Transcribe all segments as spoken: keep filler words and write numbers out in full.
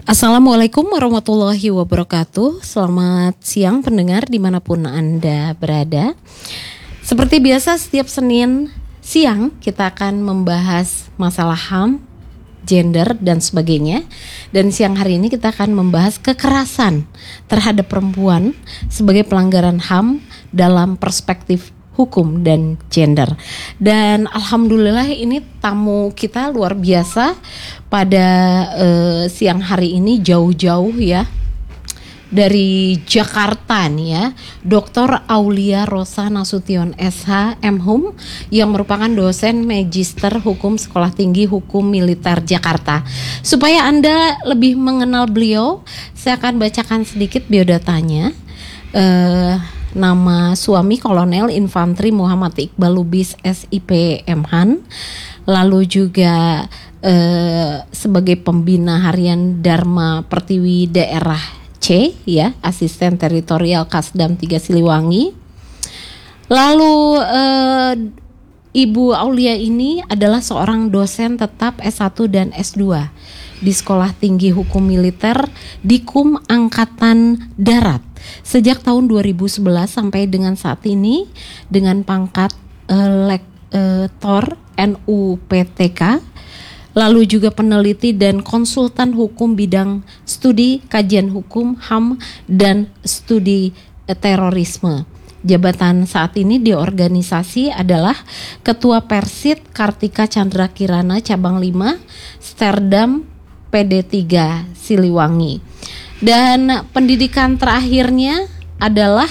Assalamualaikum warahmatullahi wabarakatuh. Selamat siang pendengar dimanapun Anda berada. Seperti biasa setiap Senin siang kita akan membahas masalah H A M, gender dan sebagainya. Dan siang hari ini kita akan membahas kekerasan terhadap perempuan sebagai pelanggaran H A M dalam perspektif hukum dan gender. Dan alhamdulillah ini tamu kita luar biasa pada uh, siang hari ini, jauh-jauh ya dari Jakarta nih ya, Doktor Aulia Rosa Nasution S H M Hum yang merupakan dosen Magister Hukum Sekolah Tinggi Hukum Militer Jakarta. Supaya Anda lebih mengenal beliau, saya akan bacakan sedikit biodatanya. Uh, Nama suami Kolonel Infantri Muhammad Iqbal Lubis S I P M Han. Lalu juga eh, sebagai pembina harian Dharma Pertiwi Daerah C ya, asisten teritorial Kasdam tiga Siliwangi. Lalu eh, Ibu Aulia ini adalah seorang dosen tetap S satu dan S dua di Sekolah Tinggi Hukum Militer Dikum Angkatan Darat sejak tahun dua ribu sebelas sampai dengan saat ini dengan pangkat uh, lektor N U P T K, lalu juga peneliti dan konsultan hukum bidang studi kajian hukum H A M dan studi uh, terorisme. Jabatan saat ini di organisasi adalah Ketua Persit Kartika Chandra Kirana Cabang lima Sterdam P D tiga Siliwangi. Dan pendidikan terakhirnya adalah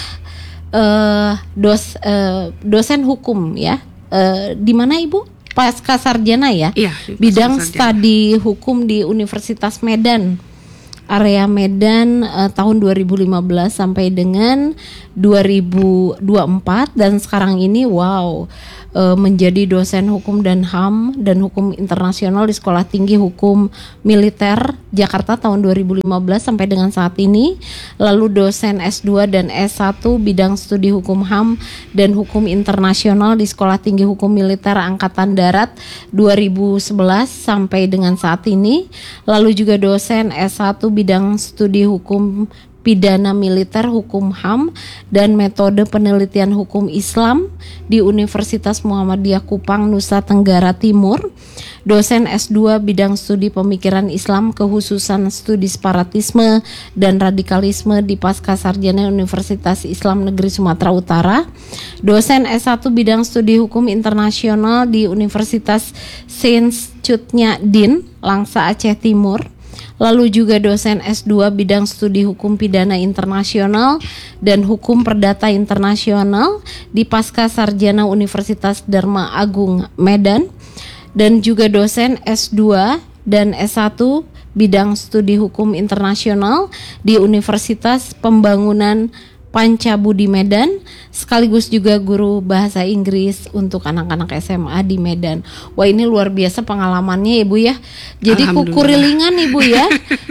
uh, dos, uh, dosen hukum ya. Uh, di mana Ibu? Pasca sarjana ya? Iya, bidang sarjana. studi hukum di Universitas Medan. Area Medan uh, tahun dua ribu lima belas sampai dengan dua ribu dua puluh empat, dan sekarang ini wow uh, menjadi dosen hukum dan H A M dan hukum internasional di Sekolah Tinggi Hukum Militer Jakarta tahun dua ribu lima belas sampai dengan saat ini. Lalu dosen S dua dan S satu bidang studi hukum H A M dan hukum internasional di Sekolah Tinggi Hukum Militer Angkatan Darat dua ribu sebelas sampai dengan saat ini. Lalu juga dosen S satu bidang studi hukum pidana militer hukum H A M dan metode penelitian hukum Islam di Universitas Muhammadiyah Kupang, Nusa Tenggara Timur. Dosen S dua bidang studi pemikiran Islam kekhususan studi separatisme dan radikalisme di Pasca Sarjana Universitas Islam Negeri Sumatera Utara. Dosen S satu bidang studi hukum internasional di Universitas Saint Cutnya Din, Langsa, Aceh Timur. Lalu juga dosen S dua bidang studi hukum pidana internasional dan hukum perdata internasional di Pasca Sarjana Universitas Dharma Agung Medan. Dan juga dosen S dua dan S satu bidang studi hukum internasional di Universitas Pembangunan Pancabudi Medan, sekaligus juga guru bahasa Inggris untuk anak-anak S M A di Medan. Wah, ini luar biasa pengalamannya Ibu ya. Jadi kukurilingan Ibu ya,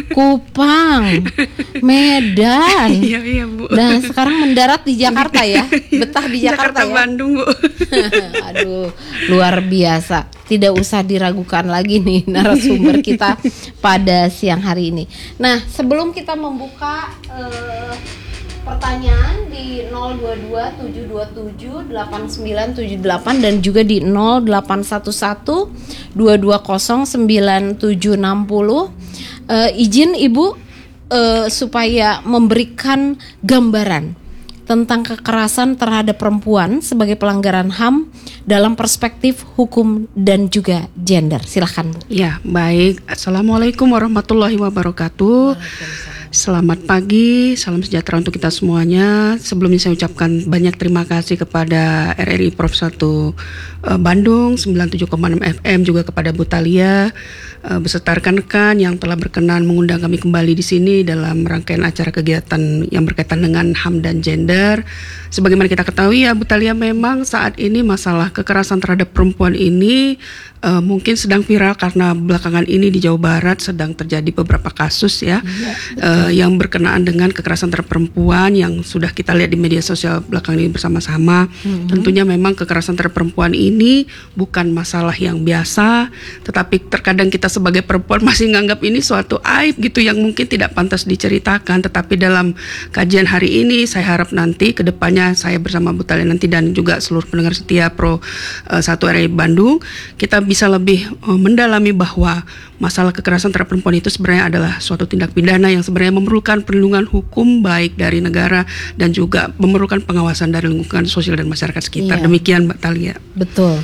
Kupang, Medan. Iya iya Bu. Dan sekarang mendarat di Jakarta ya, betah di Jakarta, Jakarta ya. Bandung Bu. Aduh, luar biasa. Tidak usah diragukan lagi nih narasumber kita pada siang hari ini. Nah, sebelum kita membuka uh, pertanyaan di nol dua dua tujuh dua tujuh delapan sembilan tujuh delapan dan juga di nol delapan satu satu dua dua nol sembilan tujuh enam nol. Uh, izin Ibu uh, supaya memberikan gambaran tentang kekerasan terhadap perempuan sebagai pelanggaran H A M dalam perspektif hukum dan juga gender. Silakan Bu. Ya, baik. Assalamualaikum warahmatullahi wabarakatuh. Selamat pagi, salam sejahtera untuk kita semuanya. Sebelumnya saya ucapkan banyak terima kasih kepada R R I Prof satu uh, Bandung sembilan puluh tujuh koma enam F M, juga kepada Bu Thalia uh, beserta rekan-rekan yang telah berkenan mengundang kami kembali di sini dalam rangkaian acara kegiatan yang berkaitan dengan H A M dan gender. Sebagaimana kita ketahui ya Bu Thalia, memang saat ini masalah kekerasan terhadap perempuan ini uh, mungkin sedang viral karena belakangan ini di Jawa Barat sedang terjadi beberapa kasus ya. Ya, uh, uh, yang berkenaan dengan kekerasan terhadap perempuan yang sudah kita lihat di media sosial belakangan ini bersama-sama. Mm-hmm. Tentunya memang kekerasan terhadap perempuan ini bukan masalah yang biasa, tetapi terkadang kita sebagai perempuan masih menganggap ini suatu aib gitu yang mungkin tidak pantas diceritakan. Tetapi dalam kajian hari ini saya harap nanti kedepannya saya bersama Bu Thalia nanti dan juga seluruh pendengar setia Pro uh, satu R R I Bandung, kita bisa lebih uh, mendalami bahwa masalah kekerasan terhadap perempuan itu sebenarnya adalah suatu tindak pidana yang sebenarnya memerlukan perlindungan hukum baik dari negara dan juga memerlukan pengawasan dari lingkungan sosial dan masyarakat sekitar. Iya. Demikian Mbak Thalia. Betul.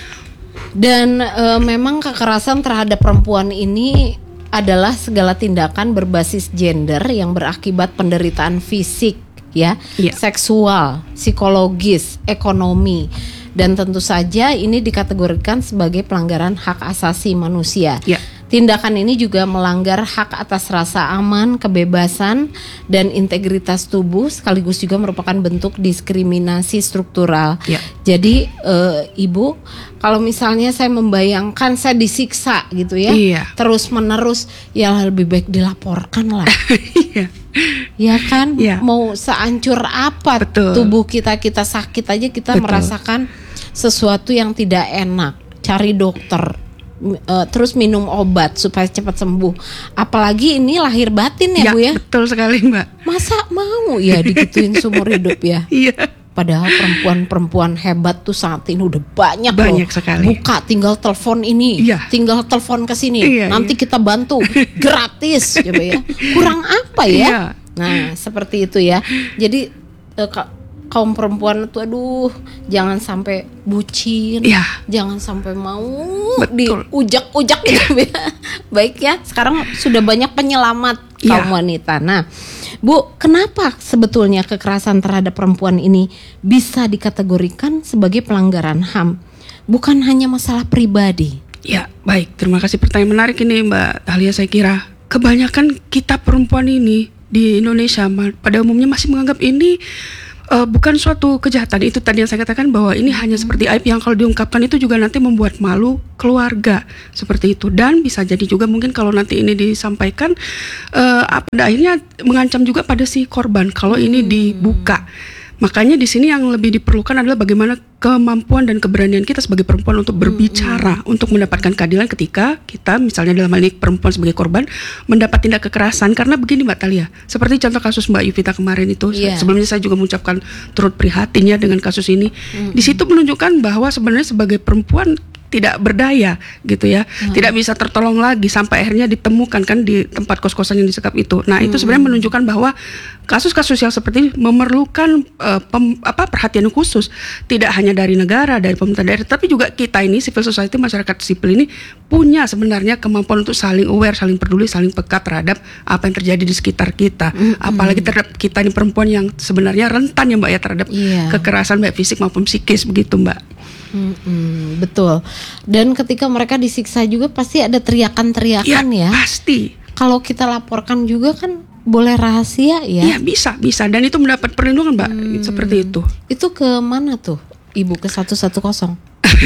Dan e, memang kekerasan terhadap perempuan ini adalah segala tindakan berbasis gender yang berakibat penderitaan fisik, ya, iya. seksual, psikologis, ekonomi. Dan tentu saja ini dikategorikan sebagai pelanggaran hak asasi manusia. Ya. Tindakan ini juga melanggar hak atas rasa aman, kebebasan, dan integritas tubuh, sekaligus juga merupakan bentuk diskriminasi struktural. Ya. Jadi e, Ibu, kalau misalnya saya membayangkan saya disiksa gitu ya, iya. terus menerus, ya lebih baik dilaporkan lah. Iya. Ya kan, ya. Mau seancur apa Betul. Tubuh kita, kita sakit aja kita Betul. Merasakan sesuatu yang tidak enak, cari dokter, uh, terus minum obat supaya cepat sembuh. Apalagi ini lahir batin ya, ya Bu ya. Betul sekali Mbak. Masa mau ya digituin seumur hidup ya? Iya. Padahal perempuan-perempuan hebat tuh saat ini udah banyak, banyak loh. Sekali. Buka tinggal telepon ini, iya. tinggal telepon ke sini, iya, nanti iya. kita bantu gratis, coba ya. Kurang apa ya? Iya. Nah seperti itu ya. Jadi uh, kaum perempuan tuh aduh jangan sampai bucin, ya. Jangan sampai mau Betul. Diujak-ujak gitu ya. Baik ya, sekarang sudah banyak penyelamat kaum ya. Wanita. Nah Bu, kenapa sebetulnya kekerasan terhadap perempuan ini bisa dikategorikan sebagai pelanggaran H A M? Bukan hanya masalah pribadi. Ya baik, terima kasih pertanyaan menarik ini Mbak Thalia. Saya kira kebanyakan kita perempuan ini di Indonesia pada umumnya masih menganggap ini Uh, bukan suatu kejahatan. Itu tadi yang saya katakan bahwa ini hmm. hanya seperti aib yang kalau diungkapkan itu juga nanti membuat malu keluarga seperti itu. Dan bisa jadi juga mungkin kalau nanti ini disampaikan uh, pada akhirnya mengancam juga pada si korban kalau hmm. ini dibuka. Makanya di sini yang lebih diperlukan adalah bagaimana kemampuan dan keberanian kita sebagai perempuan untuk berbicara, hmm. untuk mendapatkan keadilan ketika kita misalnya dalam hal ini perempuan sebagai korban mendapat tindak kekerasan. Karena begini Mbak Thalia, seperti contoh kasus Mbak Yuvita kemarin itu, yeah. sebelumnya saya juga mengucapkan turut prihatinnya dengan kasus ini. Hmm. Di situ menunjukkan bahwa sebenarnya sebagai perempuan tidak berdaya gitu ya, hmm. tidak bisa tertolong lagi sampai akhirnya ditemukan kan di tempat kos-kosan yang disekap itu. Nah hmm. itu sebenarnya menunjukkan bahwa kasus-kasus yang seperti ini memerlukan uh, pem, apa perhatian khusus, tidak hanya dari negara, dari pemerintah daerah, tapi juga kita ini civil society, masyarakat sipil ini punya sebenarnya kemampuan untuk saling aware, saling peduli, saling peka terhadap apa yang terjadi di sekitar kita. Hmm. Apalagi terhadap kita ini perempuan yang sebenarnya rentan ya Mbak ya terhadap yeah. kekerasan baik fisik maupun psikis begitu Mbak. Hmm, betul. Dan ketika mereka disiksa juga pasti ada teriakan-teriakan ya. Ya pasti. Kalau kita laporkan juga kan boleh rahasia ya. Iya bisa, bisa. Dan itu mendapat perlindungan Mbak, hmm. seperti itu. Itu ke mana tuh Ibu? Ke satu satu nol?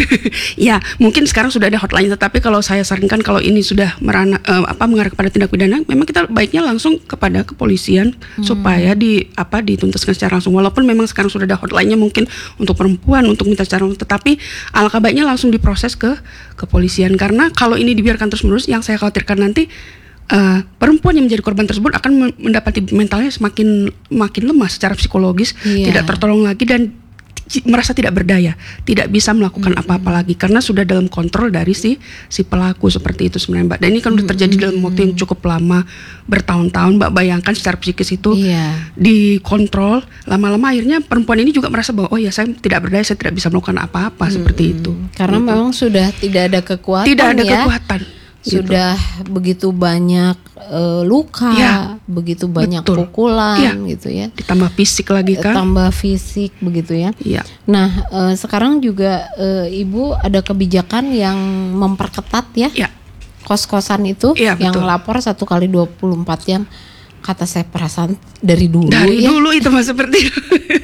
Ya mungkin sekarang sudah ada hotline, tetapi kalau saya sarankan kalau ini sudah merana, uh, apa mengarah kepada tindak pidana, memang kita baiknya langsung kepada kepolisian hmm. supaya di apa dituntaskan secara langsung. Walaupun memang sekarang sudah ada hotline-nya mungkin untuk perempuan untuk minta secara langsung, tetapi alangkah baiknya langsung diproses ke kepolisian. Karena kalau ini dibiarkan terus-menerus, yang saya khawatirkan nanti Uh, perempuan yang menjadi korban tersebut akan mendapati mentalnya semakin makin lemah secara psikologis, yeah. tidak tertolong lagi dan merasa tidak berdaya, tidak bisa melakukan mm-hmm. apa-apa lagi karena sudah dalam kontrol dari si si pelaku seperti itu sebenarnya Mbak. Dan ini kan mm-hmm. sudah terjadi dalam waktu yang cukup lama, bertahun-tahun Mbak. Bayangkan secara psikis itu yeah. dikontrol, lama-lama akhirnya perempuan ini juga merasa bahwa oh ya saya tidak berdaya, saya tidak bisa melakukan apa-apa mm-hmm. seperti itu. Karena gitu. Memang sudah tidak ada kekuatan. Tidak ada ya. kekuatan. Sudah gitu. Begitu banyak uh, luka, ya, begitu banyak betul. Pukulan ya. Gitu ya. Ditambah fisik lagi kan. Tambah fisik begitu ya. Ya. Nah uh, sekarang juga uh, Ibu ada kebijakan yang memperketat ya, ya. Kos-kosan itu ya, yang betul. Lapor satu kali dua puluh empat jam. Kata saya perasaan dari dulu Dari ya. dulu itu mas seperti itu.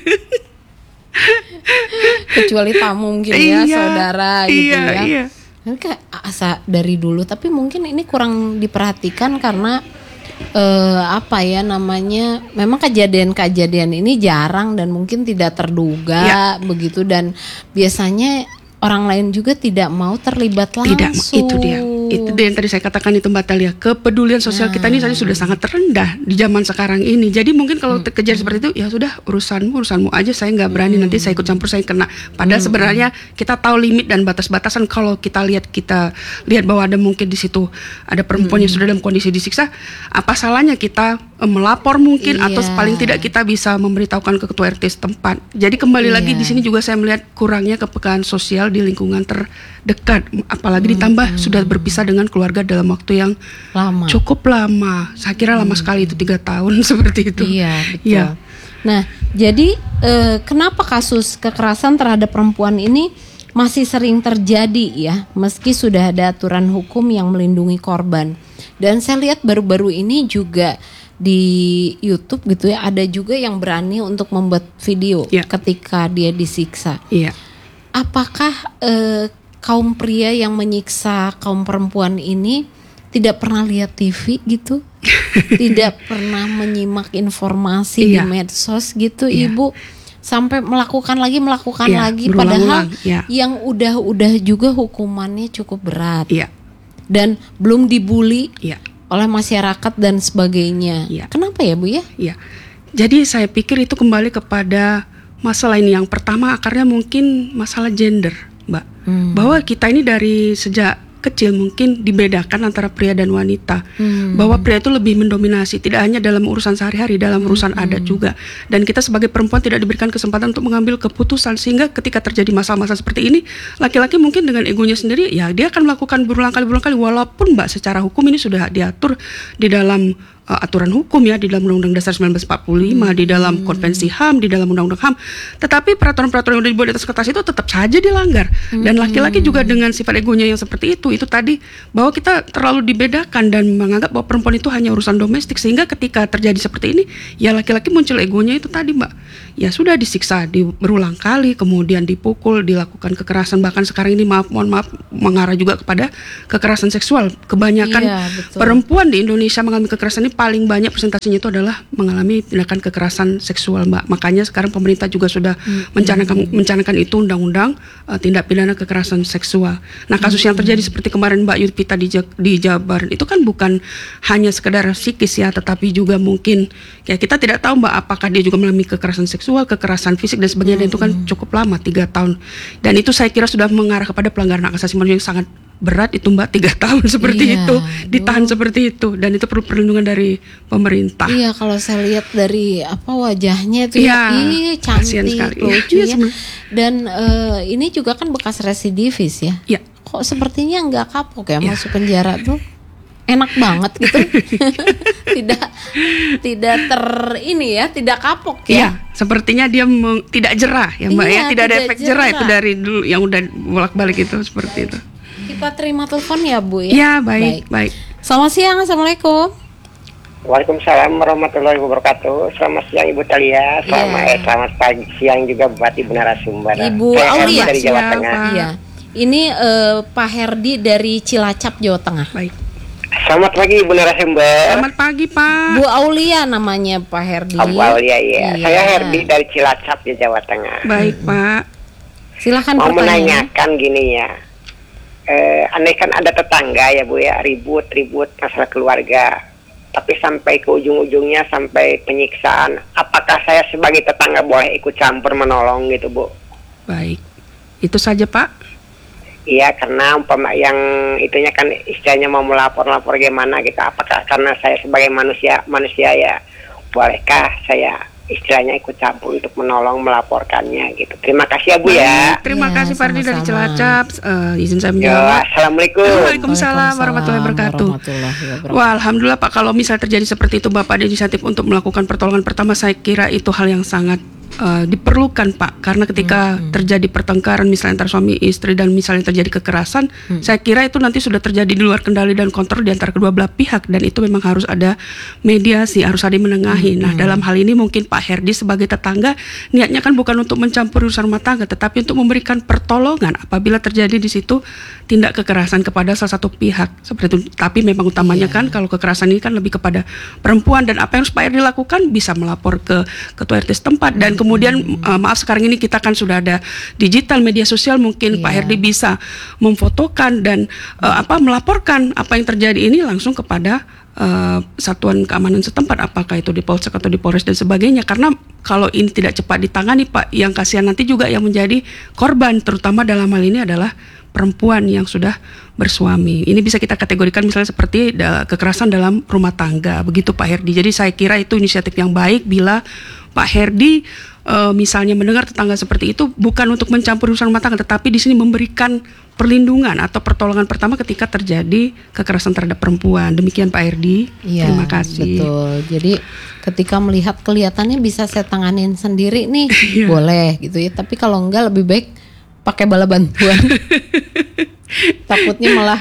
Kecuali tamu mungkin ya, iya, saudara gitu iya, ya. Iya. Ini kayak asa dari dulu, tapi mungkin ini kurang diperhatikan karena eh, apa ya namanya, memang kejadian-kejadian ini jarang dan mungkin tidak terduga Ya. begitu, dan biasanya orang lain juga tidak mau terlibat Tidak, langsung. itu dia. Itu dia yang tadi saya katakan itu Mbak Talia. Kepedulian sosial kita ini saja sudah sangat rendah di zaman sekarang ini. Jadi mungkin kalau terkejar seperti itu, ya sudah urusanmu, urusanmu aja. Saya nggak berani nanti saya ikut campur, saya kena. Padahal sebenarnya kita tahu limit dan batas-batasan. Kalau kita lihat kita lihat bahwa ada mungkin di situ ada perempuan yang sudah dalam kondisi disiksa, apa salahnya kita eh, melapor mungkin atau Iya. paling tidak kita bisa memberitahukan ke ketua R T setempat. Jadi kembali lagi Iya. di sini juga saya melihat kurangnya kepekaan sosial di lingkungan terdekat, apalagi ditambah sudah berpisah dengan keluarga dalam waktu yang Lama. cukup lama. Saya kira lama sekali itu tiga tahun seperti itu. Iya, betul. Iya. Nah, jadi eh, kenapa kasus kekerasan terhadap perempuan ini masih sering terjadi ya, meski sudah ada aturan hukum yang melindungi korban. Dan saya lihat baru-baru ini juga di YouTube gitu ya, ada juga yang berani untuk membuat video Iya. ketika dia disiksa. Iya. Apakah eh, kaum pria yang menyiksa kaum perempuan ini tidak pernah lihat T V gitu? Tidak pernah menyimak informasi di Iya. medsos gitu, Iya. Ibu? Sampai melakukan lagi, melakukan Iya, lagi, padahal berulang-ulang, iya. yang udah-udah juga hukumannya cukup berat. Iya. Dan belum dibully Iya. oleh masyarakat dan sebagainya. Iya. Kenapa ya, Bu ya? Iya. Jadi saya pikir itu kembali kepada masalah ini. Yang pertama akarnya mungkin masalah gender, Mbak. Hmm. Bahwa kita ini dari sejak kecil mungkin dibedakan antara pria dan wanita. Hmm. Bahwa pria itu lebih mendominasi, tidak hanya dalam urusan sehari-hari, dalam urusan adat juga. Dan kita sebagai perempuan tidak diberikan kesempatan untuk mengambil keputusan, sehingga ketika terjadi masalah-masalah seperti ini, laki-laki mungkin dengan egonya sendiri, ya dia akan melakukan berulang kali berulang kali, walaupun Mbak secara hukum ini sudah diatur di dalam uh, aturan hukum ya, di dalam Undang-Undang Dasar sembilan belas empat puluh lima, di dalam Konvensi H A M, di dalam Undang-Undang H A M. Tetapi peraturan-peraturan yang sudah dibuat di atas kertas itu tetap saja dilanggar. Dan laki-laki juga dengan sifat egonya yang seperti itu, itu tadi bahwa kita terlalu dibedakan dan menganggap bahwa perempuan itu hanya urusan domestik, sehingga ketika terjadi seperti ini, ya laki-laki muncul egonya itu tadi, Mbak. Ya sudah disiksa di, berulang kali, kemudian dipukul, dilakukan kekerasan, bahkan sekarang ini maaf mohon maaf mengarah juga kepada kekerasan seksual. Kebanyakan Iya, betul. perempuan di Indonesia mengalami kekerasan ini paling banyak persentasenya itu adalah mengalami tindakan kekerasan seksual, Mbak. Makanya sekarang pemerintah juga sudah Hmm. mencanangkan mencanangkan itu undang-undang uh, tindak pidana kekerasan seksual. Nah, kasus yang terjadi seperti kemarin Mbak Yudhpita di, Ja- di Jawa Barat itu kan bukan hanya sekedar psikis ya, tetapi juga mungkin ya kita tidak tahu Mbak apakah dia juga mengalami kekerasan seksual, kekerasan fisik dan sebagainya. Dan itu kan cukup lama, tiga tahun. Dan itu saya kira sudah mengarah kepada pelanggaran hak asasi manusia yang sangat berat itu Mbak, tiga tahun seperti Iya, itu, ditahan seperti itu, dan itu perlu perlindungan dari pemerintah. Iya, kalau saya lihat dari apa wajahnya itu Iya, ya, ih kasihan cantik, sekali. lucu Iya, ya. sebenarnya. Dan eh, ini juga kan bekas residivis ya. Ya, Kok sepertinya nggak kapok ya Iya. masuk penjara tuh? Enak banget gitu. tidak tidak ter ini ya, tidak kapok iya, ya. sepertinya dia meng- tidak jerah ya Mbak Iya, ya, tidak ada tidak efek jerah itu jerah. dari dulu yang udah bolak-balik itu seperti itu. Kita terima telepon ya, Bu ya. Ya, baik, baik. Selamat siang, Assalamualaikum. Waalaikumsalam warahmatullahi wabarakatuh. Selamat siang Ibu Talia. Selamat Iya. eh, selamat pagi siang juga buat Ibu narasumber. Ibu Saya Herdi Aulia. dari Jawa Siapa? Tengah. Iya. Ini eh, Pak Herdi dari Cilacap, Jawa Tengah. Baik. Selamat pagi Ibu narasumber. Selamat pagi, Pak. Bu Aulia namanya Pak Herdi. Abu Aulia ya. Iya. Saya Herdi dari Cilacap di Jawa Tengah. Baik, Pak. Silakan Mau pertanyaannya. menanyakan gini ya. Eh, aneh kan ada tetangga ya Bu ya, ribut-ribut masalah keluarga. Tapi sampai ke ujung-ujungnya sampai penyiksaan. Apakah saya sebagai tetangga boleh ikut campur menolong gitu Bu? Baik. Itu saja, Pak. Iya, karena umpama yang itunya kan istilahnya mau melapor-lapor gimana gitu. Apakah karena saya sebagai manusia manusia ya bolehkah saya istilahnya ikut campur untuk menolong melaporkannya gitu. Terima kasih ya Bu ya. Baik, terima Iya, kasih Pak Herdi dari sama-sama. Cilacap. Eh, izin saya Yo, menjawab. assalamualaikum. Waalaikumsalam warahmatullahi wabarakatuh. warahmatullahi wabarakatuh. Wah, alhamdulillah Pak, kalau misal terjadi seperti itu Bapak ada inisiatif untuk melakukan pertolongan pertama, saya kira itu hal yang sangat uh, diperlukan Pak, karena ketika hmm. terjadi pertengkaran misalnya antara suami istri dan misalnya terjadi kekerasan, hmm. saya kira itu nanti sudah terjadi di luar kendali dan kontrol di antara kedua belah pihak, dan itu memang harus ada mediasi, harus ada menengahi. Hmm. Nah dalam hal ini mungkin Pak Herdi sebagai tetangga niatnya kan bukan untuk mencampuri urusan rumah tangga, tetapi untuk memberikan pertolongan apabila terjadi di situ tindak kekerasan kepada salah satu pihak seperti itu. Tapi memang utamanya yeah. kan kalau kekerasan ini kan lebih kepada perempuan, dan apa yang harus Pak Herdi lakukan bisa melapor ke ketua R T setempat, dan mm-hmm. kemudian uh, maaf sekarang ini kita kan sudah ada digital media sosial, mungkin yeah. Pak Herdi bisa memfotokan dan uh, apa melaporkan apa yang terjadi ini langsung kepada Uh, satuan keamanan setempat, apakah itu di Polsek atau di Polres dan sebagainya. Karena kalau ini tidak cepat ditangani Pak, yang kasihan nanti juga yang menjadi korban, terutama dalam hal ini adalah perempuan yang sudah bersuami. Ini bisa kita kategorikan misalnya seperti da- kekerasan dalam rumah tangga, begitu Pak Herdi. Jadi saya kira itu inisiatif yang baik bila Pak Herdi uh, misalnya mendengar tetangga seperti itu, bukan untuk mencampur urusan rumah tangga, tetapi di sini memberikan perlindungan atau pertolongan pertama ketika terjadi kekerasan terhadap perempuan. Demikian Pak Herdi. Ya, terima kasih. Betul. Jadi ketika melihat kelihatannya bisa saya tanganin sendiri nih, boleh gitu ya. Tapi kalau enggak lebih baik pakai bala bantuan. Takutnya malah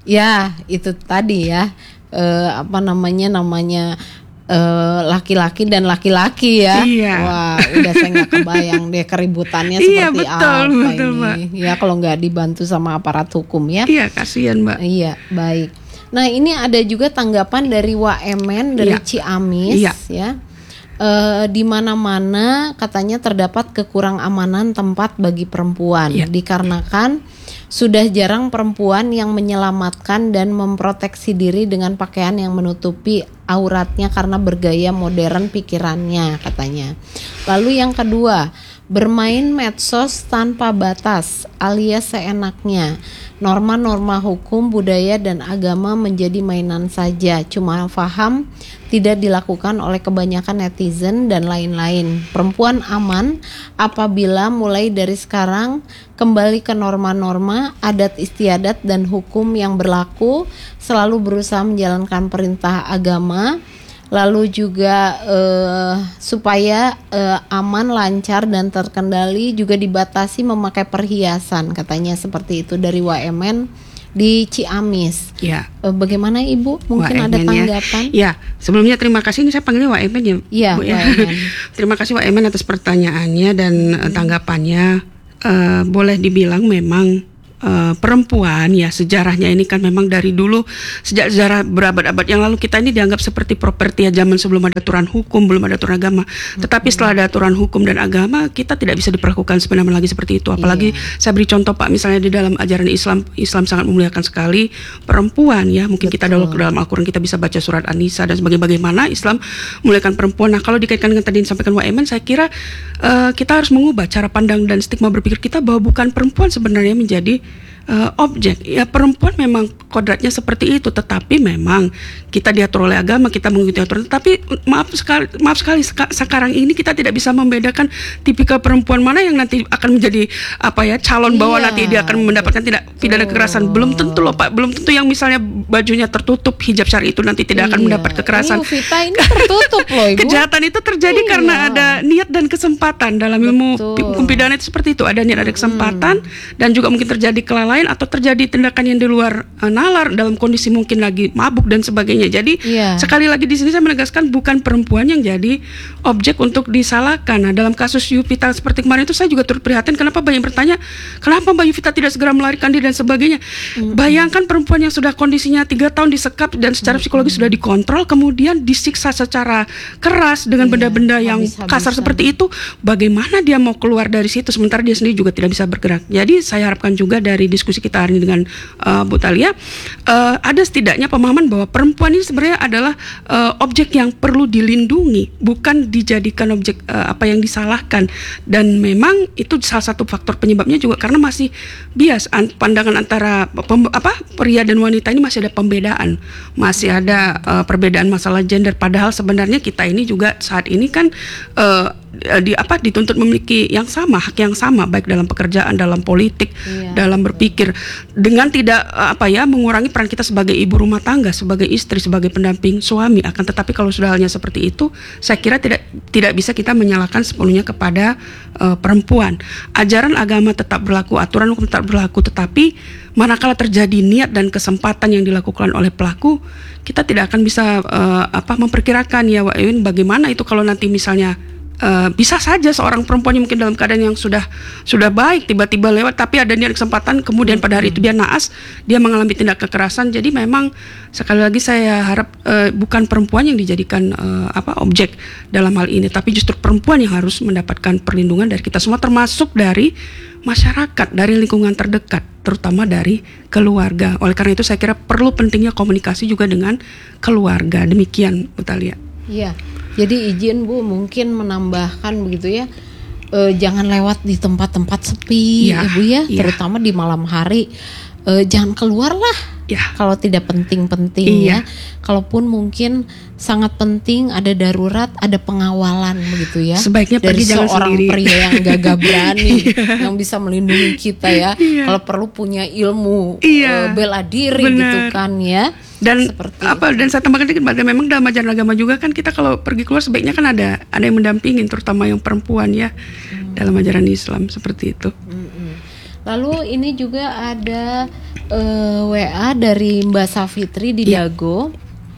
ya itu tadi ya eh, apa namanya namanya Uh, laki-laki dan laki-laki ya, iya. Wah udah saya nggak kebayang deh keributannya iya, seperti betul, apa betul, ini, Mbak. Ya kalau nggak dibantu sama aparat hukum ya. Iya kasihan Mbak. Iya baik. Nah ini ada juga tanggapan dari Waemen dari iya. Ciamis iya. ya. Uh, di mana-mana katanya terdapat kekurang amanan tempat bagi perempuan iya. dikarenakan sudah jarang perempuan yang menyelamatkan dan memproteksi diri dengan pakaian yang menutupi auratnya karena bergaya modern pikirannya katanya. Lalu yang kedua, bermain medsos tanpa batas alias seenaknya. Norma-norma hukum, budaya, dan agama menjadi mainan saja. Cuma paham tidak dilakukan oleh kebanyakan netizen dan lain-lain. Perempuan aman apabila mulai dari sekarang kembali ke norma-norma, adat istiadat, dan hukum yang berlaku, selalu berusaha menjalankan perintah agama. Lalu juga eh, supaya eh, aman, lancar, dan terkendali, juga dibatasi memakai perhiasan, katanya seperti itu dari Waemen di Ciamis. Ya. Eh, bagaimana Ibu? Mungkin Waemen, ada tanggapan? Ya. ya, sebelumnya terima kasih, ini saya panggilnya Waemen ya. Iya, Bu, ya. Waemen. Terima kasih Waemen atas pertanyaannya dan hmm. tanggapannya. Uh, boleh dibilang memang Uh, perempuan ya sejarahnya ini kan memang dari dulu, sejak sejarah berabad-abad yang lalu kita ini dianggap seperti properti ya, zaman sebelum ada aturan hukum, belum ada aturan agama. Mm-hmm. Tetapi setelah ada aturan hukum dan agama, kita tidak bisa diperlakukan sebenarnya lagi seperti itu. Apalagi yeah. saya beri contoh Pak, misalnya di dalam ajaran Islam, Islam sangat memuliakan sekali perempuan ya. Mungkin Betul. kita dalam, dalam Al-Quran kita bisa baca surat An-Nisa dan sebagainya, bagaimana Islam memuliakan perempuan. Nah kalau dikaitkan dengan tadi yang disampaikan Waemen, saya kira uh, kita harus mengubah cara pandang dan stigma berpikir kita bahwa bukan perempuan sebenarnya menjadi Uh, objek. Ya perempuan memang kodratnya seperti itu, tetapi memang kita diatur oleh agama, kita mengikuti aturan. Tapi maaf sekali, maaf sekali seka, sekarang ini kita tidak bisa membedakan tipikal perempuan mana yang nanti akan menjadi apa ya calon bahwa iya, nanti dia akan mendapatkan tidak pidana kekerasan. Belum tentu loh Pak, belum tentu yang misalnya bajunya tertutup hijab syar'i itu nanti tidak iya. akan mendapat kekerasan. Ini Vita ini tertutup loh Ibu. Kejahatan itu terjadi iya. karena ada niat dan kesempatan. Dalam ilmu hukum pidana itu seperti itu, ada niat, ada kesempatan, hmm. dan juga mungkin terjadi kelalaian atau terjadi tindakan yang di luar uh, nalar dalam kondisi mungkin lagi mabuk dan sebagainya. Jadi yeah. sekali lagi di sini saya menegaskan bukan perempuan yang jadi objek untuk disalahkan. Nah, dalam kasus Yuvita seperti kemarin itu saya juga turut prihatin kenapa banyak bertanya kenapa Mbak Yuvita tidak segera melarikan diri dan sebagainya. Mm-hmm. Bayangkan perempuan yang sudah kondisinya tiga tahun disekap dan secara mm-hmm. psikologis sudah dikontrol, kemudian disiksa secara keras dengan yeah. benda-benda yang habis-habisan. Kasar seperti itu. Bagaimana dia mau keluar dari situ sementara dia sendiri juga tidak bisa bergerak. Jadi saya harapkan juga dari diskusi kita hari ini dengan uh, Bu Thalia, uh, ada setidaknya pemahaman bahwa perempuan ini sebenarnya adalah uh, objek yang perlu dilindungi, bukan dijadikan objek uh, apa yang disalahkan. Dan memang itu salah satu faktor penyebabnya juga karena masih bias an- pandangan antara pem- apa pria dan wanita ini masih ada pembedaan, masih ada uh, perbedaan masalah gender. Padahal sebenarnya kita ini juga saat ini kan uh, uh, di apa dituntut memiliki yang sama, hak yang sama, baik dalam pekerjaan, dalam politik, iya, dalam berpikir, dengan tidak uh, apa ya mengurangi peran kita sebagai ibu rumah tangga, sebagai istri, sebagai pendamping suami. Akan tetapi kalau sudah halnya seperti itu, saya kira tidak tidak bisa kita menyalahkan sepenuhnya kepada uh, perempuan. Ajaran agama tetap berlaku, aturan hukum tetap berlaku, tetapi manakala terjadi niat dan kesempatan yang dilakukan oleh pelaku, kita tidak akan bisa uh, apa memperkirakan ya Wak Ewin, bagaimana itu kalau nanti misalnya uh, bisa saja seorang perempuan yang mungkin dalam keadaan yang sudah sudah baik tiba-tiba lewat, tapi ada niat kesempatan, kemudian pada hari itu dia naas, dia mengalami tindak kekerasan. Jadi memang sekali lagi saya harap uh, bukan perempuan yang dijadikan uh, apa objek dalam hal ini, tapi justru perempuan yang harus mendapatkan perlindungan dari kita semua, termasuk dari masyarakat, dari lingkungan terdekat, terutama dari keluarga. Oleh karena itu saya kira perlu pentingnya komunikasi juga dengan keluarga. Demikian Bu Thalia. Iya. Jadi izin Bu mungkin menambahkan begitu ya. E, jangan lewat di tempat-tempat sepi ya, Ibu ya, ya, terutama di malam hari. E, jangan keluar lah. Ya. Kalau tidak penting-penting iya. ya. Kalaupun mungkin sangat penting, ada darurat, ada pengawalan begitu ya. Sebaiknya dari pergi jangan seorang sendiri. pria yang gagah berani yang bisa melindungi kita ya. Iya. Kalau perlu punya ilmu iya. uh, bela diri Benar. gitu kan ya. Dan Seperti apa itu. Dan saya tambahkan dikit, memang dalam ajaran agama juga kan kita kalau pergi keluar sebaiknya kan ada ada yang mendampingin, terutama yang perempuan ya. Hmm. Dalam ajaran Islam seperti itu. Hmm. Lalu ini juga ada uh, W A dari Mbak Safitri di ya. Dago.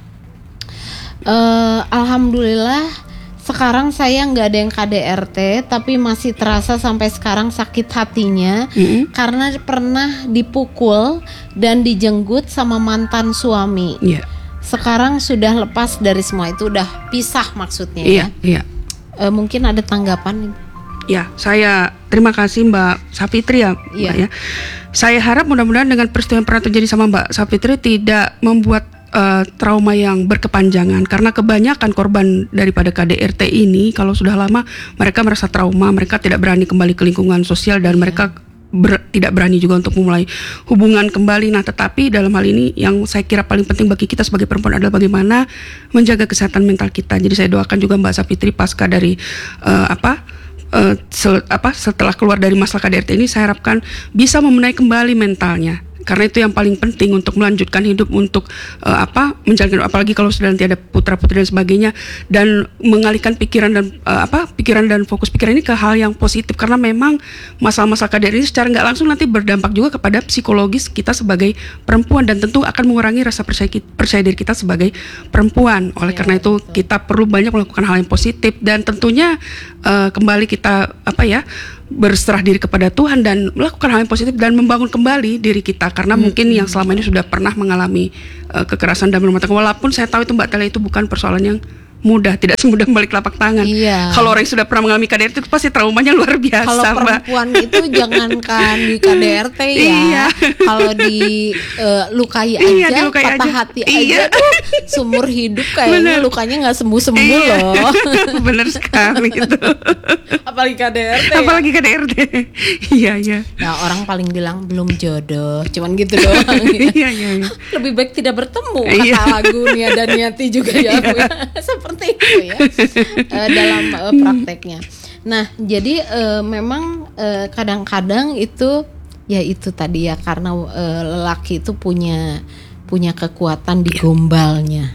Uh, Alhamdulillah sekarang saya nggak ada yang K D R T, tapi masih terasa sampai sekarang sakit hatinya mm-hmm. karena pernah dipukul dan dijenggut sama mantan suami. Yeah. Sekarang sudah lepas dari semua itu, udah pisah maksudnya yeah, ya. Yeah. Uh, mungkin ada tanggapan? Ya, saya terima kasih Mbak Safitri ya, Mbak yeah. ya. Saya harap mudah-mudahan dengan peristiwa yang pernah terjadi sama Mbak Safitri tidak membuat uh, trauma yang berkepanjangan, karena kebanyakan korban daripada K D R T ini kalau sudah lama mereka merasa trauma, mereka tidak berani kembali ke lingkungan sosial dan yeah. mereka ber, tidak berani juga untuk memulai hubungan kembali. Nah, tetapi dalam hal ini yang saya kira paling penting bagi kita sebagai perempuan adalah bagaimana menjaga kesehatan mental kita. Jadi saya doakan juga Mbak Safitri pasca dari uh, apa Uh, sel, apa setelah keluar dari masalah K D R T ini, saya harapkan bisa membenahi kembali mentalnya, karena itu yang paling penting untuk melanjutkan hidup, untuk uh, apa menjalankan, apalagi kalau sudah nanti ada putra-putri dan sebagainya, dan mengalihkan pikiran dan uh, apa pikiran dan fokus pikiran ini ke hal yang positif, karena memang masalah-masalah K D R T ini secara nggak langsung nanti berdampak juga kepada psikologis kita sebagai perempuan, dan tentu akan mengurangi rasa percaya, percaya diri kita sebagai perempuan. Oleh ya, karena itu betul. Kita perlu banyak melakukan hal yang positif, dan tentunya uh, kembali kita apa ya berserah diri kepada Tuhan dan melakukan hal yang positif dan membangun kembali diri kita, karena hmm. mungkin yang selama ini sudah pernah mengalami uh, kekerasan dalam rumah tangga, walaupun saya tahu itu Mbak Thalia itu bukan persoalan yang mudah, tidak semudah balik telapak tangan. Iya. Kalau orang yang sudah pernah mengalami K D R T itu pasti traumanya luar biasa. Kalau perempuan Mbak. Itu jangankan di K D R T ya, iya. Kalau di uh, lukai aja, iya, dilukai patah aja. hati iya. aja tuh seumur hidup kayaknya Bener. lukanya nggak sembuh-sembuh iya. loh. Bener sekali itu. Apalagi K D R T. Apalagi ya? K D R T. Iya iya. Nah, orang paling bilang belum jodoh, cuman gitu doang. Iya iya. iya. Lebih baik tidak bertemu, kata iya. lagu Nia Daniati juga ya. Iya. Seperti itu ya uh, dalam uh, prakteknya. Nah, jadi uh, memang uh, kadang-kadang itu ya itu tadi ya, karena uh, lelaki itu punya punya kekuatan di gombalnya.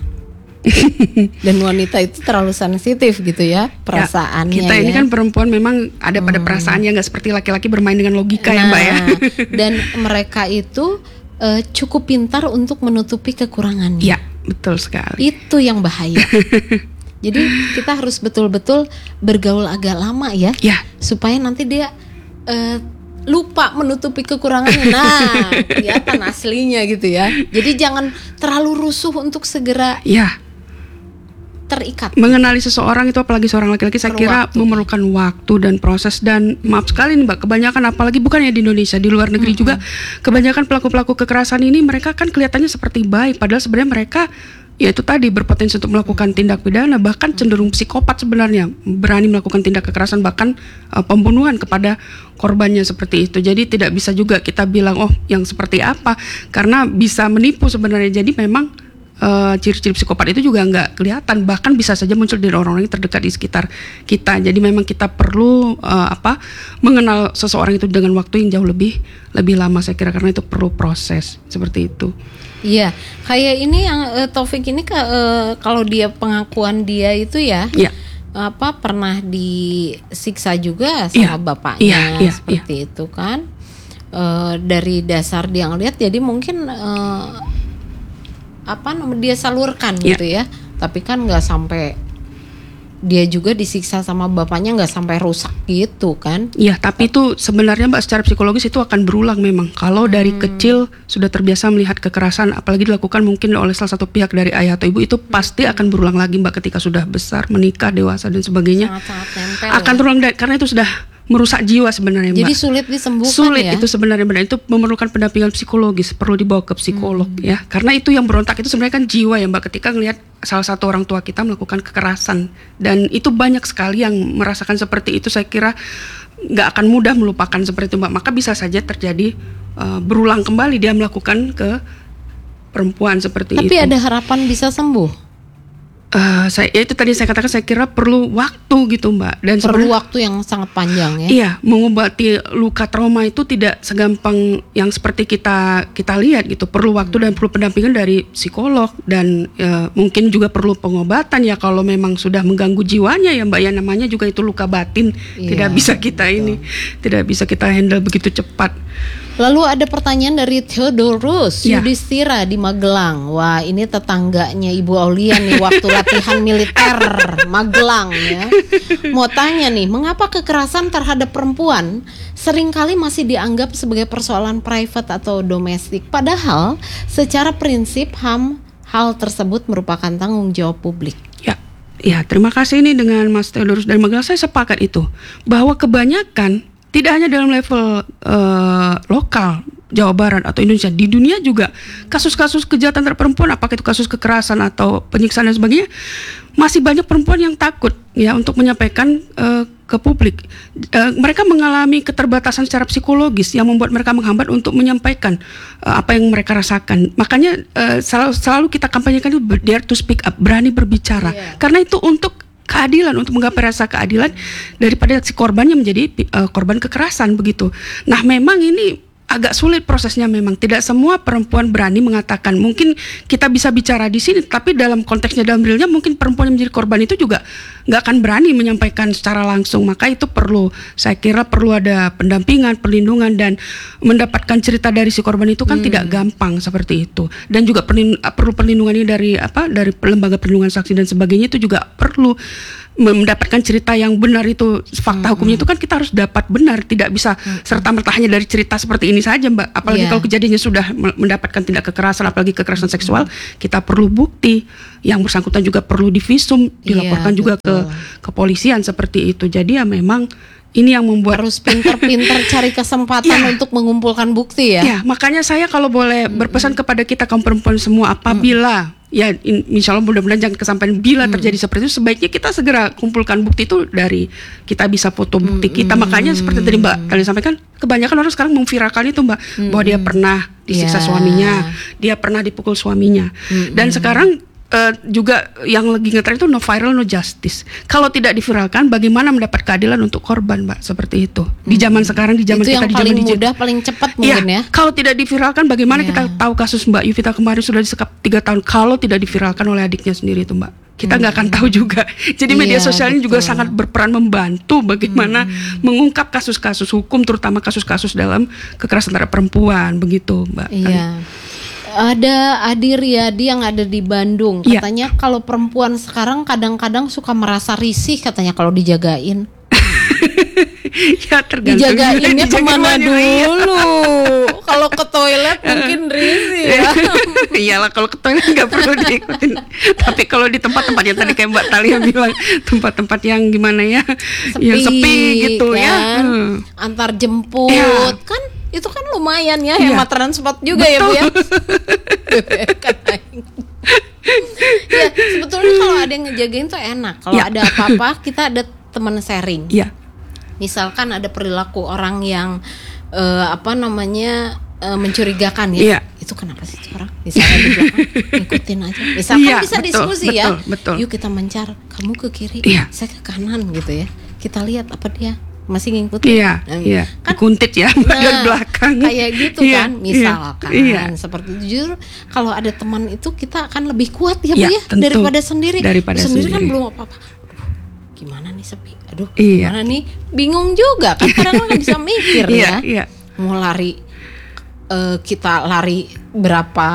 Dan wanita itu terlalu sensitif gitu ya perasaannya. Ya, kita ini ya. kan perempuan memang ada pada hmm. perasaannya, nggak seperti laki-laki bermain dengan logika nah, ya Mbak ya. Dan mereka itu uh, cukup pintar untuk menutupi kekurangannya. Ya, betul sekali. Itu yang bahaya. Jadi kita harus betul-betul bergaul agak lama ya, ya. supaya nanti dia uh, lupa menutupi kekurangannya. Nah, kelihatan aslinya gitu ya. Jadi jangan terlalu rusuh untuk segera ya. terikat. Mengenali seseorang itu, apalagi seorang laki-laki, saya kira waktu. memerlukan waktu dan proses. Dan maaf sekali nih Mbak, kebanyakan apalagi bukan ya di Indonesia, di luar negeri mm-hmm. juga kebanyakan pelaku-pelaku kekerasan ini mereka kan kelihatannya seperti baik, padahal sebenarnya mereka ya itu tadi berpotensi untuk melakukan tindak pidana, bahkan cenderung psikopat sebenarnya, berani melakukan tindak kekerasan, bahkan uh, pembunuhan kepada korbannya seperti itu. Jadi tidak bisa juga kita bilang oh yang seperti apa, karena bisa menipu sebenarnya. Jadi memang uh, ciri-ciri psikopat itu juga nggak kelihatan, bahkan bisa saja muncul dari orang-orang yang terdekat di sekitar kita. Jadi memang kita perlu uh, apa mengenal seseorang itu dengan waktu yang jauh lebih lebih lama saya kira, karena itu perlu proses seperti itu. Iya, kayak ini yang uh, Taufik ini ke, uh, kalau dia pengakuan dia itu ya, ya. apa pernah disiksa juga sama ya. bapaknya ya, ya, seperti ya. itu kan. Uh, dari dasar dia ngeliat, jadi mungkin uh, apa namanya dia salurkan yeah. gitu ya, tapi kan nggak sampai dia juga disiksa sama bapaknya, nggak sampai rusak gitu kan? Iya, tapi itu sebenarnya Mbak secara psikologis itu akan berulang memang. Kalau dari hmm. kecil sudah terbiasa melihat kekerasan, apalagi dilakukan mungkin oleh salah satu pihak dari ayah atau ibu, itu pasti akan berulang lagi Mbak ketika sudah besar, menikah, dewasa dan sebagainya. Sangat-sangat nempel. Akan berulang karena itu sudah merusak jiwa sebenarnya Mbak. Jadi sulit disembuhkan sulit ya? Itu sebenarnya benar, itu memerlukan pendampingan psikologis, perlu dibawa ke psikolog hmm. ya. Karena itu yang berontak itu sebenarnya kan jiwa ya Mbak, ketika ngelihat salah satu orang tua kita melakukan kekerasan, dan itu banyak sekali yang merasakan seperti itu. Saya kira nggak akan mudah melupakan seperti itu Mbak, maka bisa saja terjadi uh, berulang kembali dia melakukan ke perempuan seperti Tapi itu. Tapi ada harapan bisa sembuh? Uh, saya ya itu tadi saya katakan, saya kira perlu waktu gitu Mbak, dan perlu waktu yang sangat panjang ya. Iya, mengobati luka trauma itu tidak segampang yang seperti kita kita lihat gitu. Perlu waktu dan perlu pendampingan dari psikolog, dan ya, mungkin juga perlu pengobatan ya kalau memang sudah mengganggu jiwanya ya Mbak ya, namanya juga itu luka batin. Iya, tidak bisa kita betul. ini tidak bisa kita handle begitu cepat. Lalu ada pertanyaan dari Theodorus ya. Yudhistira di Magelang. Wah, ini tetangganya Ibu Aulia nih waktu latihan militer Magelang ya. Mau tanya nih, mengapa kekerasan terhadap perempuan seringkali masih dianggap sebagai persoalan private atau domestik, padahal secara prinsip H A M hal tersebut merupakan tanggung jawab publik. Ya, ya terima kasih ini dengan Mas Theodorus dari Magelang. Saya sepakat itu, bahwa kebanyakan tidak hanya dalam level uh, lokal Jawa Barat atau Indonesia, di dunia juga kasus-kasus kejahatan terhadap perempuan, apakah itu kasus kekerasan atau penyiksaan dan sebagainya, masih banyak perempuan yang takut ya untuk menyampaikan uh, ke publik. Uh, mereka mengalami keterbatasan secara psikologis yang membuat mereka menghambat untuk menyampaikan uh, apa yang mereka rasakan. Makanya uh, selalu, selalu kita kampanyekan itu dare to speak up, berani berbicara, yeah. karena itu untuk keadilan, untuk menggapai rasa keadilan daripada si korbannya menjadi uh, korban kekerasan begitu. Nah memang ini agak sulit prosesnya, memang tidak semua perempuan berani mengatakan. Mungkin kita bisa bicara di sini, tapi dalam konteksnya, dalam realnya mungkin perempuan yang menjadi korban itu juga nggak akan berani menyampaikan secara langsung. Maka itu perlu, saya kira perlu ada pendampingan, perlindungan, dan mendapatkan cerita dari si korban itu kan hmm. tidak gampang seperti itu. Dan juga perlu perlindungan ini dari apa, dari lembaga perlindungan saksi dan sebagainya, itu juga perlu mendapatkan cerita yang benar. Itu fakta hmm. hukumnya itu kan kita harus dapat benar, tidak bisa hmm. serta-merta hanya dari cerita seperti ini saja Mbak. Apalagi yeah. kalau kejadiannya sudah mendapatkan tindak kekerasan, apalagi kekerasan seksual, hmm. kita perlu bukti, yang bersangkutan juga perlu divisum, dilaporkan yeah, juga betul. ke kepolisian seperti itu. Jadi ya memang ini yang membuat harus pintar-pintar cari kesempatan ya. untuk mengumpulkan bukti ya. Ya, makanya saya kalau boleh mm-hmm. berpesan kepada kita kaum perempuan semua, apabila mm-hmm. ya in, insya Allah mudah-mudahan jangan kesampaian, bila mm-hmm. terjadi seperti itu, sebaiknya kita segera kumpulkan bukti itu dari kita bisa foto bukti mm-hmm. kita. Makanya seperti tadi Mbak tadi sampaikan, kebanyakan orang sekarang memviralkan itu Mbak, mm-hmm. bahwa dia pernah disiksa yeah. suaminya, dia pernah dipukul suaminya, mm-hmm. dan sekarang Uh, juga yang lagi ngetren itu no viral no justice. Kalau tidak diviralkan, bagaimana mendapat keadilan untuk korban Mbak, seperti itu di zaman hmm. sekarang, di zaman itu kita, yang di paling zaman mudah, paling cepat mungkin ya, ya. Kalau tidak diviralkan, bagaimana yeah. kita tahu kasus Mbak Yuvita kemarin sudah disekap tiga tahun kalau tidak diviralkan oleh adiknya sendiri itu Mbak, kita nggak hmm. akan tahu juga. Jadi yeah, media sosial ini juga sangat berperan membantu bagaimana hmm. mengungkap kasus-kasus hukum, terutama kasus-kasus dalam kekerasan terhadap perempuan begitu Mbak. Iya. Yeah. Ada Adi Riyadi yang ada di Bandung, katanya ya. kalau perempuan sekarang kadang-kadang suka merasa risih katanya kalau dijagain. Ya tergantung dijagainnya kemana dulu. Kalau ke toilet mungkin risih ya. Iyalah, kalau ke toilet nggak perlu diikutin. Tapi kalau di tempat-tempat yang tadi kayak Mbak Talia bilang, tempat-tempat yang gimana ya, sepi, yang sepi gitu kan? ya, hmm. antar jemput ya. kan. Itu kan lumayan ya, iya. hemat transport juga. Betul. ya Bu ya. Ya sebetulnya kalau ada yang ngejagain tuh enak. Kalau ya. ada apa-apa kita ada teman sharing. Ya. Misalkan ada perilaku orang yang uh, apa namanya uh, mencurigakan ya. ya. itu kenapa sih orang misalnya di belakang ngikutin aja misalkan Iya, bisa betul, diskusi betul, ya betul. Yuk kita mencar, kamu ke kiri, Iya. saya ke kanan gitu ya, kita lihat apa dia masih ngikutin. Iya, Nah, iya. kan Kuntit ya nah, dari belakang. kayak gitu Iya, kan misalkan iya, iya. seperti itu. Justru kalau ada teman itu kita akan lebih kuat ya Bu Iya, ya tentu. daripada sendiri. Daripada sendiri kan sendiri. belum apa-apa. Aduh, gimana nih sepi? Aduh, Iya. gimana nih? Bingung juga kan kadang nggak bisa mikir Iya, ya. iya. Mau lari eh, kita lari berapa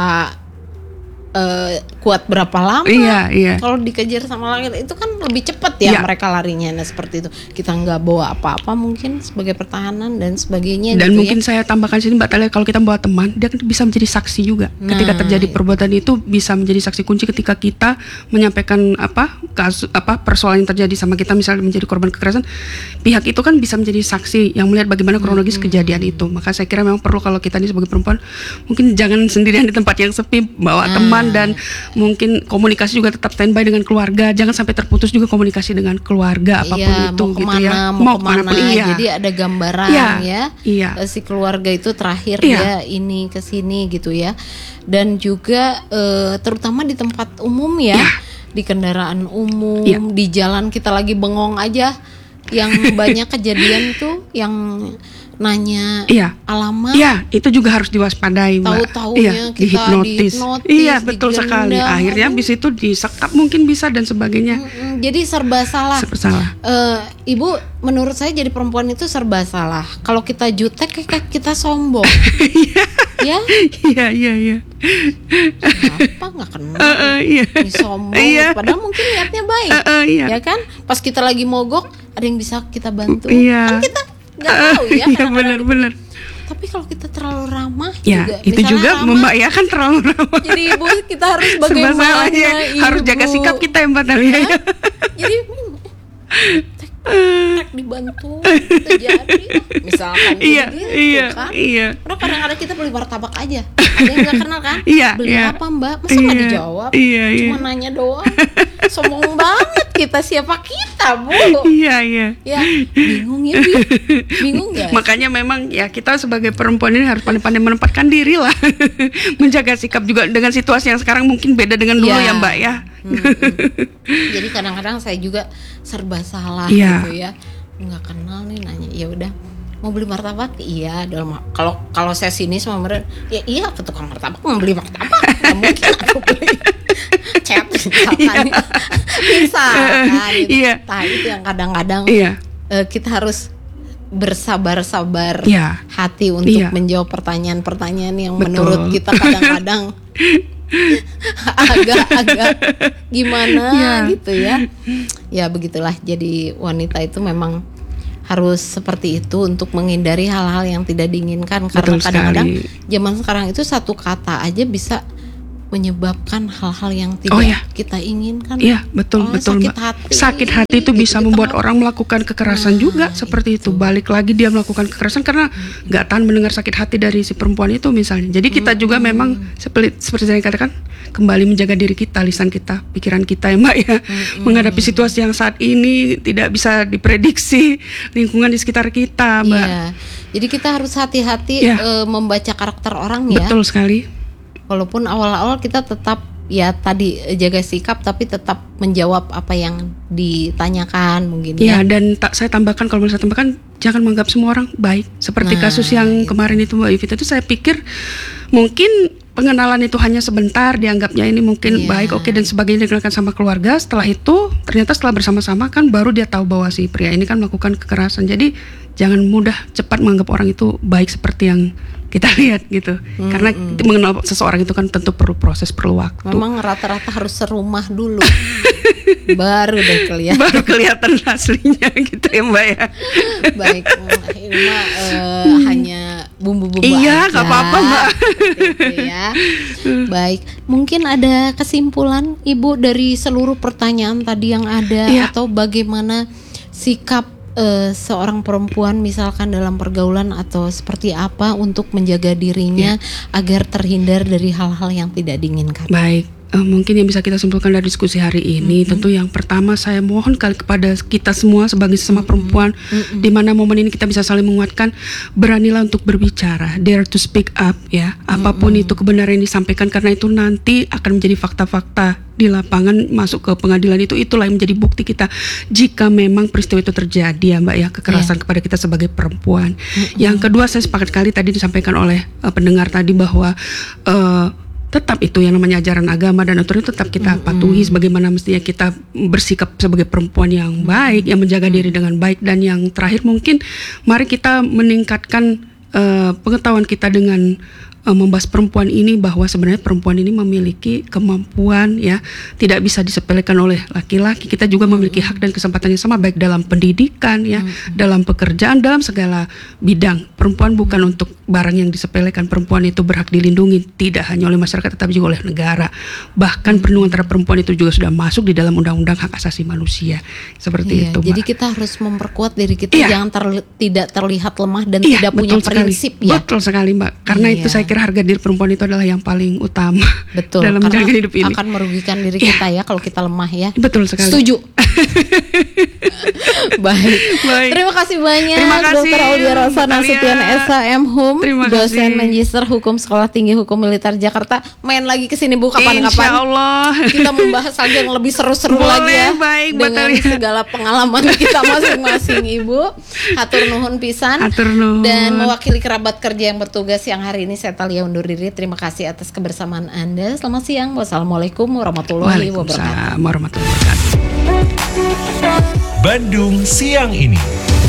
eh, kuat berapa lama? Iya, iya. Kalau dikejar sama langit itu kan lebih cepat ya Iya. mereka larinya. Nah seperti itu kita nggak bawa apa-apa mungkin sebagai pertahanan dan sebagainya. Dan gitu mungkin ya. saya tambahkan sini Mbak Talia, kalau kita bawa teman, dia kan bisa menjadi saksi juga. Nah, Ketika terjadi iya. perbuatan itu bisa menjadi saksi kunci ketika kita menyampaikan apa kasus apa persoalan yang terjadi sama kita, misalnya menjadi korban kekerasan, pihak itu kan bisa menjadi saksi yang melihat bagaimana kronologis Hmm. kejadian itu. Maka saya kira memang perlu kalau kita ini sebagai perempuan mungkin jangan sendirian di tempat yang sepi, bawa Nah. teman dan mungkin komunikasi juga tetap standby dengan keluarga, jangan sampai terputus juga komunikasi dengan keluarga apapun Iya, itu mau gitu kemana, ya. mau, kemana, kemanapun, iya. jadi ada gambaran Iya, ya. iya. Eh, Si keluarga itu terakhir Iya. dia ini ke sini gitu ya. Dan juga eh, terutama di tempat umum ya, Iya. di kendaraan umum, Iya. di jalan kita lagi bengong aja, yang banyak kejadian tuh yang nanya Iya. alamat. Iya, itu juga harus diwaspadai, Mbak. Tahu-taunya Iya, kita dihipnotis. dihipnotis, Iya, betul sekali. digendam, Akhirnya aduh. bis itu disekap mungkin bisa dan sebagainya. Mm-mm, jadi serba salah. Serba salah. Eh, Ibu, menurut saya jadi perempuan itu serba salah. Kalau kita jutek, kayak kita sombong. Ya, Iya, iya, iya. apa nggak kenal? Eh, eh, iya. Ini sombong. Iya. Padahal mungkin niatnya baik. Eh, eh, iya. Ya kan? Pas kita lagi mogok, ada yang bisa kita bantu. Iya. Kan kita nggak Eh, tahu ya. Iya, kadang-kadang. benar-benar. Tapi kalau kita terlalu ramah Ya, juga, itu misalnya juga ramah, membahayakan terlalu ramah. jadi ibu kita harus Serba bagaimana? salah, ya. Harus jaga Ibu? sikap kita ya, Mbak Talia. Hah? Jadi tek, tek dibantu terjadi misalkan Iya, gitu iya, kan. iya. Padahal kadang-kadang kita beli martabak aja. Ada yang nggak kenal kan? Iya, Beli iya. apa Mbak? Masa nggak Iya, dijawab? iya, iya. Cuma nanya doang. Sombong banget kita, siapa kita Bu? Iya, iya. Ya bingung ya Bi? Bingung nggak? Makanya memang ya kita sebagai perempuan ini harus pandai-pandai menempatkan diri lah. Menjaga sikap juga dengan situasi yang sekarang mungkin beda dengan dulu Ya. ya Mbak ya. Hmm, hmm. Jadi kadang-kadang saya juga serba salah Iya. gitu ya, nggak kenal nih nanya, ya udah mau beli martabak, iya dalam kalau kalau saya sini sama mereka, ya iya ke tukang martabak mau beli martabak, nggak mungkin aku beli chat misalkan, misalkan gitu. Iya. Nah itu yang kadang-kadang Iya. eh, kita harus bersabar-sabar Iya. hati untuk Iya. menjawab pertanyaan-pertanyaan yang Betul. menurut kita kadang-kadang agak-agak gimana Iya. gitu ya. Ya begitulah, jadi wanita itu memang harus seperti itu untuk menghindari hal-hal yang tidak diinginkan. Karena Betul kadang-kadang sekali. zaman sekarang itu satu kata aja bisa menyebabkan hal-hal yang tidak Oh, ya. kita inginkan. Iya, betul, Oh, betul, sakit Mbak. hati. Sakit hati itu Gitu, bisa kita membuat mau- orang melakukan kekerasan Nah, juga seperti itu. Balik lagi dia melakukan kekerasan karena nggak tahan mendengar sakit hati dari si perempuan itu misalnya. Jadi kita juga memang seperti seperti saya katakan, kembali menjaga diri kita, lisan kita, pikiran kita ya Mbak ya. Menghadapi situasi yang saat ini tidak bisa diprediksi lingkungan di sekitar kita, Mbak. Iya. Jadi kita harus hati-hati Iya. eh, membaca karakter orang ya. Betul sekali. Walaupun awal-awal kita tetap ya tadi eh, jaga sikap, tapi tetap menjawab apa yang ditanyakan mungkin Ya, ya. dan tak saya tambahkan, kalau boleh saya tambahkan, jangan menganggap semua orang baik. Seperti Nah, kasus yang itu. kemarin itu Mbak Ivita itu, saya pikir mungkin pengenalan itu hanya sebentar, dianggapnya ini mungkin Iya. baik, oke dan sebagainya, dikenalkan sama keluarga. Setelah itu ternyata setelah bersama-sama kan baru dia tahu bahwa si pria ini kan melakukan kekerasan. Jadi jangan mudah cepat menganggap orang itu baik seperti yang kita lihat gitu. Karena mengenal seseorang itu kan tentu perlu proses, perlu waktu. Memang rata-rata harus serumah dulu. Baru deh kelihatan. Baru kelihatan aslinya gitu ya Mbak ya. Baik, nah, ini mah eh, hanya bumbu-bumbu Iya, aja. nggak apa-apa, Mbak. Seperti itu ya. Baik, mungkin ada kesimpulan Ibu dari seluruh pertanyaan tadi yang ada, Iya. atau bagaimana sikap eh, seorang perempuan misalkan dalam pergaulan, atau seperti apa untuk menjaga dirinya Iya. agar terhindar dari hal-hal yang tidak diinginkan. Baik, Uh, mungkin yang bisa kita simpulkan dari diskusi hari ini, mm-hmm. tentu yang pertama saya mohon kali kepada kita semua sebagai sesama mm-hmm. perempuan, mm-hmm. di mana momen ini kita bisa saling menguatkan, beranilah untuk berbicara, dare to speak up ya, mm-hmm. apapun itu kebenaran yang disampaikan, karena itu nanti akan menjadi fakta-fakta di lapangan, masuk ke pengadilan, itu itulah yang menjadi bukti kita jika memang peristiwa itu terjadi ya Mbak ya, kekerasan yeah. kepada kita sebagai perempuan. Mm-hmm. Yang kedua, saya sepakat sekali tadi disampaikan oleh uh, pendengar tadi bahwa uh, tetap itu yang namanya ajaran agama dan aturan itu tetap kita mm-hmm. patuhi, sebagaimana mestinya kita bersikap sebagai perempuan yang baik, yang menjaga diri dengan baik. Dan yang terakhir mungkin mari kita meningkatkan uh, pengetahuan kita dengan uh, membahas perempuan ini, bahwa sebenarnya perempuan ini memiliki kemampuan ya, tidak bisa disepelekan oleh laki-laki. Kita juga memiliki hak dan kesempatan yang sama, baik dalam pendidikan ya, mm-hmm. dalam pekerjaan, dalam segala bidang. Perempuan bukan untuk barang yang disepelekan. Perempuan itu berhak dilindungi tidak hanya oleh masyarakat tetapi juga oleh negara. Bahkan perlindungan terhadap perempuan itu juga sudah masuk di dalam Undang-Undang Hak Asasi Manusia. Seperti iya, itu, Mbak. Jadi kita harus memperkuat diri kita, iya. jangan terli- tidak terlihat lemah dan iya, tidak punya prinsip sekali. ya. Betul sekali Mbak. Karena iya. itu saya kira harga diri perempuan itu adalah yang paling utama. Betul. dalam menjaga hidup ini. Akan merugikan diri iya. kita ya kalau kita lemah ya. Betul sekali. Setuju. Baik. Baik. Terima kasih banyak Terima kasih, Dokter Aulia Rosa Nasution S H M Hum, dosen Magister Hukum Sekolah Tinggi Hukum Militer Jakarta. Main lagi ke sini Bu kapan-kapan. Insyaallah. Kita membahas hal yang lebih seru-seru Boleh, lagi ya. Baik, dengan betul. segala pengalaman kita masing-masing Ibu. Hatur nuhun pisan. Hatur nuhun. Dan mewakili kerabat kerja yang bertugas siang hari ini, saya Talia undur diri. Terima kasih atas kebersamaan Anda. Selamat siang. Wassalamualaikum warahmatullahi wabarakatuh. Waalaikumsalam warahmatullahi wabarakatuh. Bandung Siang Ini.